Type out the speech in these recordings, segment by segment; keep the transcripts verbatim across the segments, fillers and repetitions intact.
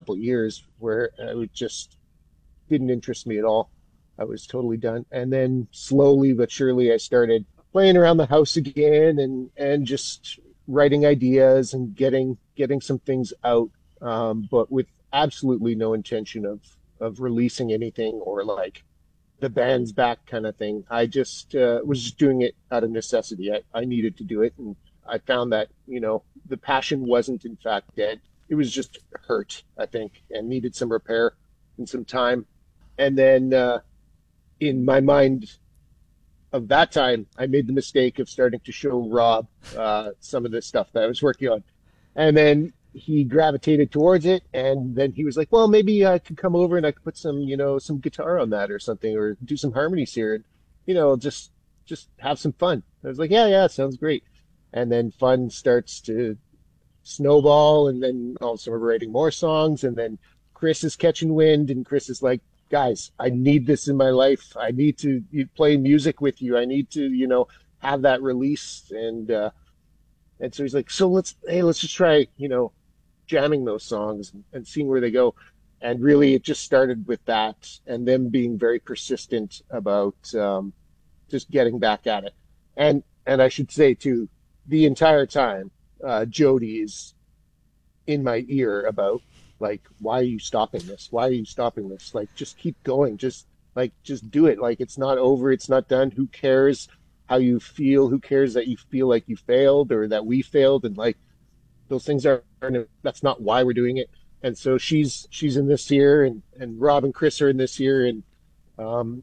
couple of years where I would just didn't interest me at all. I was totally done. And then slowly but surely I started playing around the house again and and just writing ideas and getting getting some things out, um, but with absolutely no intention of of releasing anything or like the band's back kind of thing. I just uh, was just doing it out of necessity. I, I needed to do it, and I found that, you know, the passion wasn't in fact dead. It was just hurt, I think, and needed some repair and some time. And then uh, in my mind of that time, I made the mistake of starting to show Rob uh, some of the stuff that I was working on. And then he gravitated towards it, and then he was like, "Well, maybe I could come over and I could put some, you know, some guitar on that or something, or do some harmonies here, and you know, just just have some fun." I was like, "Yeah, yeah, sounds great." And then fun starts to snowball, and then also we're writing more songs, and then Chris is catching wind, and Chris is like, "Guys, I need this in my life. I need to play music with you. I need to, you know, have that release." And uh, and so he's like, "So let's, hey, let's just try, you know, jamming those songs and, and seeing where they go." And really, it just started with that, and them being very persistent about um, just getting back at it. And and I should say too, the entire time, uh, Jody is in my ear about like, "Why are you stopping this? Why are you stopping this? Like, just keep going. Just like, just do it. Like, it's not over. It's not done. Who cares how you feel? Who cares that you feel like you failed or that we failed?" And like, those things are, aren't, that's not why we're doing it. And so she's she's in this year, and and Rob and Chris are in this year, and um,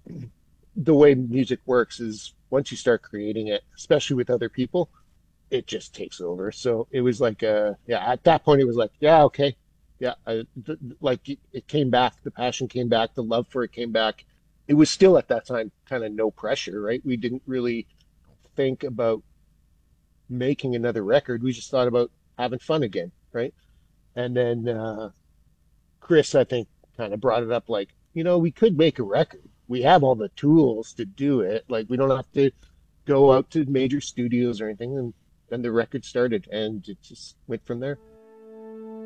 the way music works is once you start creating it, especially with other people, it just takes over. So it was like, uh, yeah, at that point it was like, yeah, okay, yeah, I, th- like it, it came back, the passion came back, the love for it came back. It was still at that time kind of no pressure, right? We didn't really think about making another record. We just thought about having fun again, right? And then uh, Chris, I think, kind of brought it up like, you know, we could make a record. We have all the tools to do it. Like, we don't have to go out to major studios or anything. And then the record started, and it just went from there.